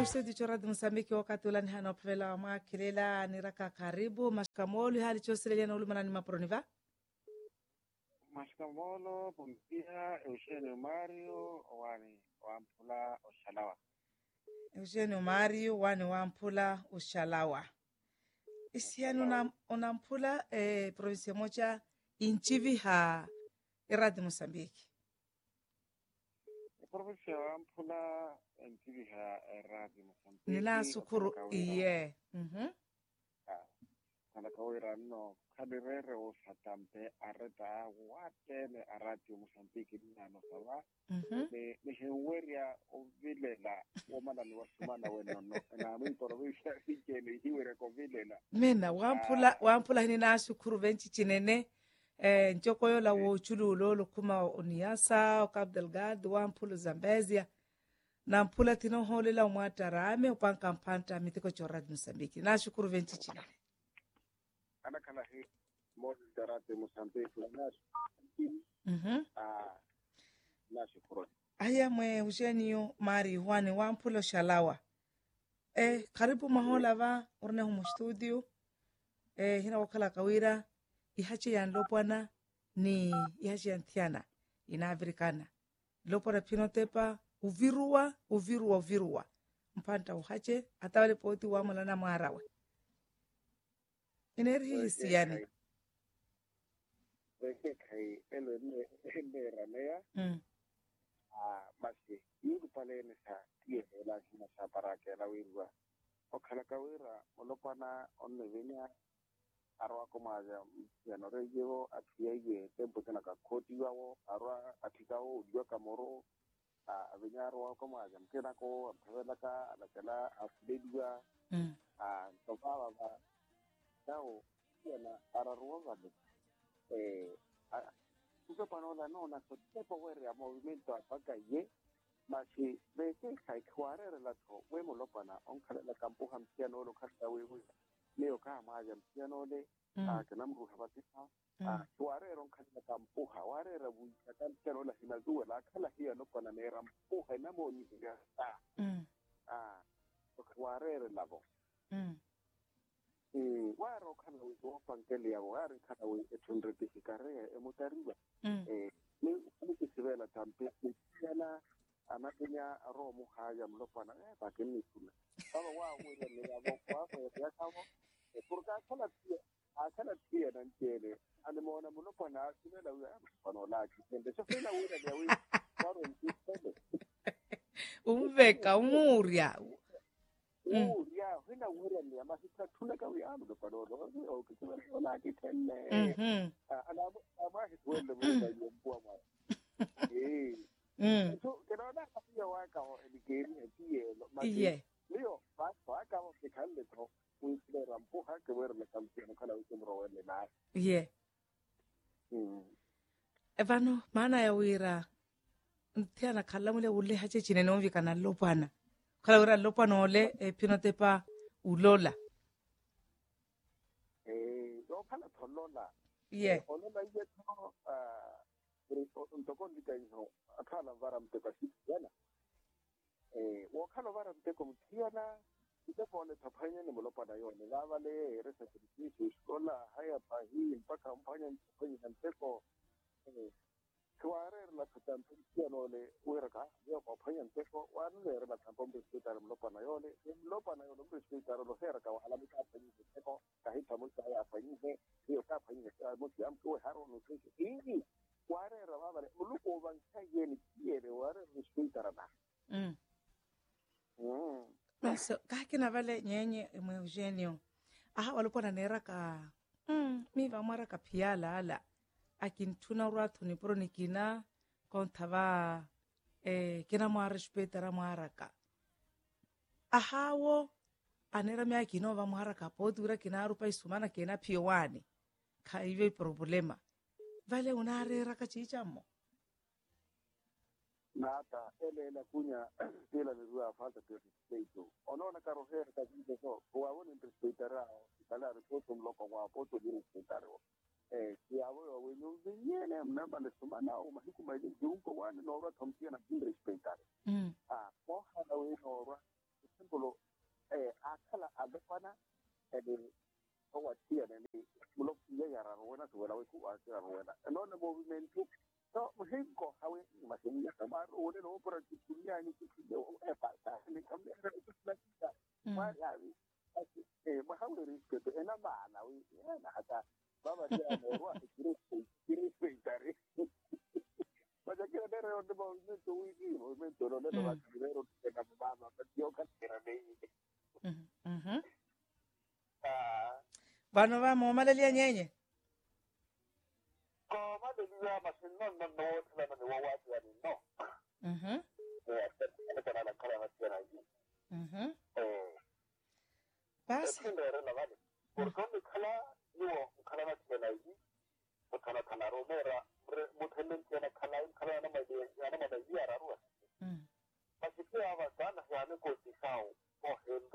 Msedi choradi Msambiki wakati ulani hana upevela wa makilela ni raka karibu mashikamolu hali chosilelia na ulumana ni maproniva Mashikamolo Pompia Eugenio Mario wani wampula Oshalawa. Eugenio Mario wani wampula Oshalawa. Isiani unampula provinsia moja inchivi ha iradi Msambiki. Provinsia wampula inchivi ha iradi Msambiki. Nina sukuru iye. Kana kawira no kadirere o satampe areta watene arati Msambiki nano sawa. Ni heweria o vilela o mana ni wasumana weno no na mi provinsia hikeni hiwere ko vilela. Mena wampula nina sukuru venchi chinene nchokoyo la wochululo lukuma uniasa o Cabo Delgado wampulu Zambezia na mpula tino hole la umwatarame upanka mpanta mitiko choradi Msambiki na shukuru venchi chinene ana kala hi modi darate Msambiki na shukuru aya mwe Eugenio Mari wani wampula Shalawa karibu mahola va urne humu studio hina wakala kawira ihache ya nlopwana ni ihache ya ntiana ina Afrikana lopwana pinotepa uviruwa mpanta uhache hata wale poti wa mulana mwarawe ineri hisi yani kai ele ranea basi yuko pale ni sa tie la kina sa parake la wirwa okala kawira molopana onne venia arwa komaja ya norejo atiye tempo tena ka koti wao arwa atikao ujua kamoro avinyarwa komaja mkena ko mpelaka alakala afdedwa tofala ba nao yana ararwa vale tuko panola no na sotepo were ya movimento apaka ye machi beke kai kware relato we molopana onkala la kampuha msiano lo kasta wewe leo kama haja msiano le kana mru habatika kware ron kala kampuha ware rabu kata msiano la hinazua la kala hiya no pana nera mpuha na moni ya kware relavo waro kana wizo pangeli ya wari kana wi etundre tikare emutariba ni kisivela tampe kana anatenya romu haya mlopana bakeni kula baba wa wewe ni yabo kwa ya kama kurka kala pia na ntele alimona mlopana simela wewe panola kitende sofela wewe ya wewe waro ntele umveka umuria ya hina wura ni ama hita tunaka wi amu panola o kitela kitende ama hitwele mwenda yembua mwa so kinaona kapia waka o eligeni epie iye leo basi waka o kikande to uisle rampo hake wera na kampiano kana usimro wele na iye evano maana ya wira ntiana kalamule ule hache chine nomvi kana lopana kala wira lopana ole pinotepa ulola do kana tolola iye olola iye to ntoko ndikaino akala vara mteka yana wakala vara mteko mtiana itapone tapanya ni molopana yone lava le resepti skola haya pahi mpaka mpanya mteko kware la tatampiano le weraka yo papanya mteko wanle la tampombe molopana yone msitaro lo heraka wala mtaka mteko kahita mtu haya afanyike hiyo kafanyike mtu amko haro no hivi ware rababa le muluko bankaye ni kiere ware msitaro na so kakina vale nyenye mwe Eugenio walikuwa nera ka mi va mara ka piala ala akintuna uratu ni pro nikina kontava kina mwa respectera maraka ahawo anera mi akino va maraka potura kina rupa isumana kina piwani ka ive problema vale unarera ka chichamo nata ele kunya tela ni rua falta de respeto onaona karo hera kazi so kwa woni respectera kala repoto mloko wa poto di respectaro kiawo wenyu vinyene mnamba le sumana o mahiku maji junko wani no ra thompia na respectare moha na we no ra simple akala adepana ede owatia ni mulo ya rarwena to wala ku akira rarwena no ne movement so muhinko hawe masinga tamaro wone no opera kunya ni kuyo pasa ni kambe na ma ya mahawe rispeto ena bana wi na hata baba dia morwa kiri tare baja kira dere on movement wi movement no ne ba kire ro na baba yo ka kira nei Vano va momalelia nyenye. Ko madelia masinno no tla na wawati ya no. Kana na kala na tena hivi. Basi. Ndio na vale. Por cuando kala yo kala na tena hivi. Kana romera mutenden tena kala na madai ya na madai ya rarua. Basi kwa sana ya ne ko tisao. Ko